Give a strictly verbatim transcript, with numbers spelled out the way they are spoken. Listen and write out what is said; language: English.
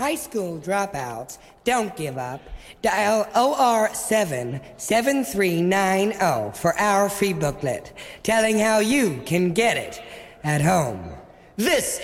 high school dropouts, don't give up. Dial O R seven seven three nine zero for our free booklet, telling how you can get it at home. This